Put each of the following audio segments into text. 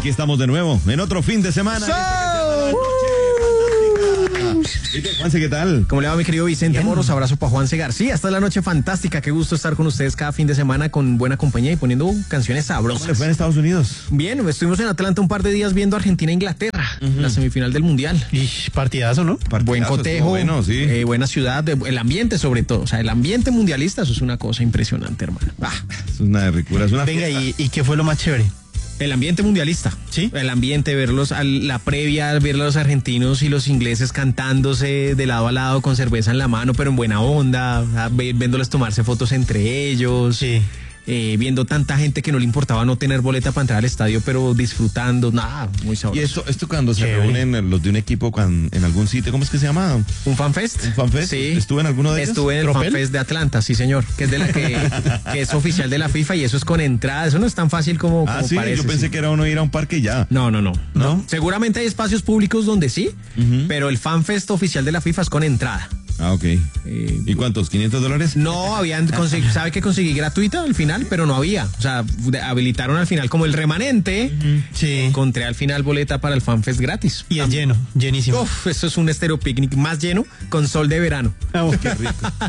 Aquí estamos de nuevo, en otro fin de semana. Juanse, ¿qué tal? ¿Cómo le va, mi querido Vicente Moros? Abrazo para Juanse García. Esta es la noche fantástica. Qué gusto estar con ustedes cada fin de semana con buena compañía y poniendo canciones sabrosas. ¿Cómo le fue en Estados Unidos? Bien, estuvimos en Atlanta un par de días viendo Argentina-Inglaterra, la semifinal del Mundial. Y partidazo, ¿no? Buen cotejo, bueno, sí. Buena ciudad, el ambiente sobre todo. O sea, el ambiente mundialista, eso es una cosa impresionante, hermano. Es una ricura, es una Venga, fiesta. ¿y qué fue lo más chévere? El ambiente mundialista. ¿Sí? El ambiente, verlos, la previa, ver a los argentinos y los ingleses cantándose de lado a lado con cerveza en la mano, pero en buena onda, viéndoles tomarse fotos entre ellos. Sí. Viendo tanta gente que no le importaba no tener boleta para entrar al estadio, pero disfrutando, nada, muy sabroso. Y esto cuando se Chévere. reúnen los de un equipo en algún sitio, ¿cómo es que se llama? ¿Un fanfest? ¿Un fanfest? Sí. ¿Estuve en alguno de ellos? Estuve en el ¿Tropel? fanfest de Atlanta, sí señor, que es de la que es oficial de la FIFA y eso es con entrada, eso no es tan fácil como Sí, parece. yo pensé sí. que era uno ir a un parque y ya. No. ¿No? Seguramente hay espacios públicos donde sí, pero el fanfest oficial de la FIFA es con entrada. Ah, ok. ¿Y cuántos? ¿$500? No habían sabe que conseguí gratuita al final, pero no había. O sea, habilitaron al final como el remanente. Sí. Encontré al final boleta para el fanfest gratis. Y es lleno, llenísimo. Uf, eso es un estéreo picnic más lleno con sol de verano. Qué rico.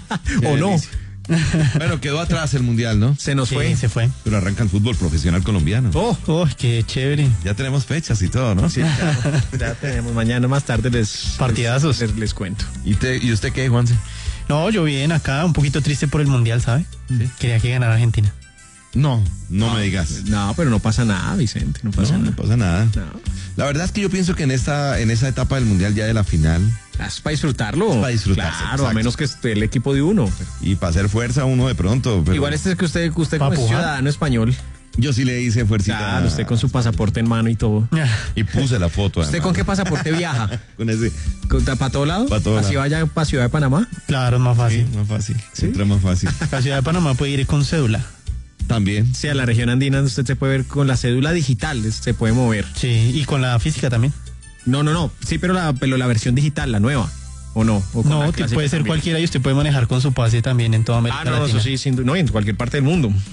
O no, Bueno, quedó atrás el mundial, ¿no? se nos Sí, fue. se fue. Pero arranca el fútbol profesional colombiano. Oh, qué chévere. Ya tenemos fechas y todo, ¿no? Sí, claro. Ya tenemos mañana más tarde Partidazos. les cuento. ¿Y usted qué, Juanse? No, yo bien acá, un poquito triste por el mundial, ¿sabe? Quería que ganara Argentina. No me digas. No, pero no pasa nada, Vicente, no pasa No nada. pasa nada. No. La verdad es que yo pienso que en esa etapa del mundial ya de la final Es para disfrutarlo. Es para disfrutarse, Claro, exacto. a menos que esté el equipo de uno. y para hacer fuerza uno de pronto. Pero Igual este es que usted como es pujar. ciudadano español. yo sí le hice fuercita. Claro, usted con su pasaporte en mano y todo. Y puse la foto. ¿Usted además. con qué pasaporte viaja? Con ese. ¿Para todo lado? Pa' todo ¿Así lado. vaya para Ciudad de Panamá? Claro, es más Sí, fácil. más fácil. Entra más fácil. La ciudad de Panamá puede ir con cédula. También. Sí, a la región andina usted se puede ver con la cédula digital, se puede mover. Sí, y con la física también. No. Sí, pero la versión digital, la nueva. ¿O no? ¿O con la No, que clásica puede ser también? cualquiera y usted puede manejar con su pase también en toda América Ah, no, Latina. eso sí, no, en cualquier parte del mundo. No,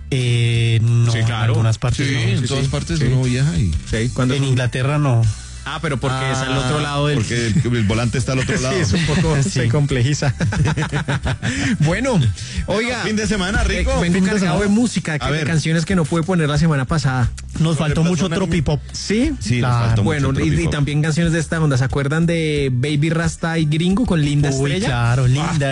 Sí, claro. en algunas partes Sí, no. en sí, todas sí. partes Sí. uno viaja y. Sí, cuando En Inglaterra no. Ah, pero porque es al otro lado del... Porque el volante está al otro lado. Sí, es un poco Sí. se complejiza. Bueno, oiga. Fin de semana, rico. Vengo Fin de cargado de semana. música, A ver. canciones que no pude poner la semana pasada. Nos faltó le mucho pasó tropipop. ¿Sí? Sí, nos Claro. faltó Bueno, mucho y tropipop. también canciones de esta onda. ¿Se acuerdan de Baby Rasta y Gringo con Linda Uy, Estrella? claro, linda